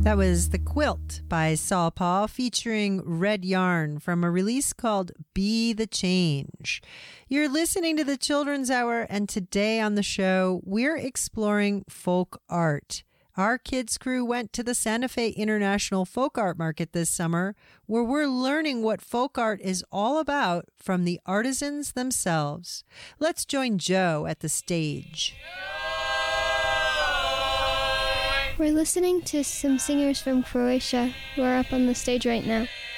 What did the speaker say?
That was The Quilt by Saul Paul featuring Red Yarn from a release called Be the Change. You're listening to the Children's Hour, and today on the show, we're exploring folk art. Our kids crew went to the Santa Fe International Folk Art Market this summer, where we're learning what folk art is all about from the artisans themselves. Let's join Joe at the stage. We're listening to some singers from Croatia who are up on the stage right now.